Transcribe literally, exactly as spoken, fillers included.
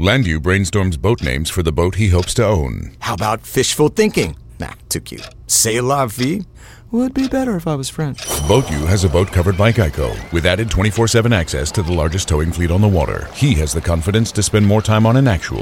Landu brainstorms boat names for the boat he hopes to own. How about fishful thinking? Nah, too cute. C'est la vie? Would be better if I was French. BoatU has a boat covered by Geico, with added twenty-four seven access to the largest towing fleet on the water. He has the confidence to spend more time on an actual